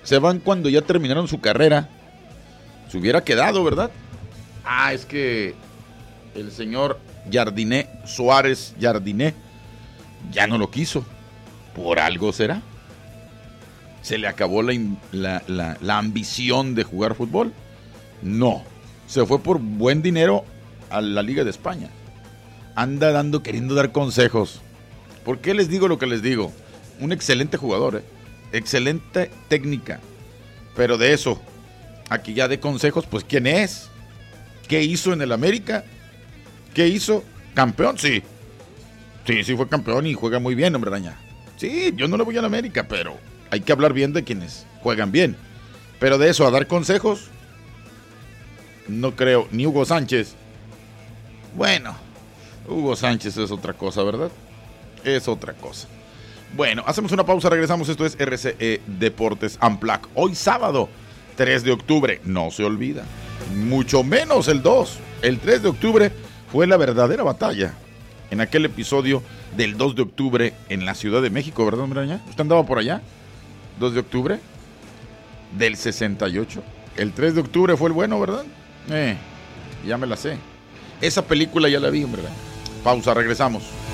Se van cuando ya terminaron su carrera. Se hubiera quedado, ¿verdad? Es que el señor Jardiné, Suárez Jardiné, ya no lo quiso. ¿Por algo será? ¿Se le acabó la ambición de jugar fútbol? No. Se fue por buen dinero a la Liga de España. Anda queriendo dar consejos. ¿Por qué les digo lo que les digo? Un excelente jugador, excelente técnica. Pero de eso, aquí ya de consejos, pues ¿quién es? ¿Qué hizo en el América? ¿Qué hizo? ¿Campeón? Sí. Sí fue campeón y juega muy bien, hombre araña. Sí, yo no le voy al América, pero hay que hablar bien de quienes juegan bien. Pero de eso, a dar consejos, no creo. Ni Hugo Sánchez. Bueno, Hugo Sánchez es otra cosa, ¿verdad? Es otra cosa. Bueno, hacemos una pausa, regresamos. Esto es RCE Deportes Unplugged. Hoy sábado, 3 de octubre, no se olvida. Mucho menos el 2. El 3 de octubre fue la verdadera batalla. En aquel episodio del 2 de octubre en la Ciudad de México, ¿verdad, Miraña? ¿Usted andaba por allá? 2 de octubre del 68. El 3 de octubre fue el bueno, ¿verdad? Ya me la sé. Esa película ya la vi, hombre. Pausa, regresamos.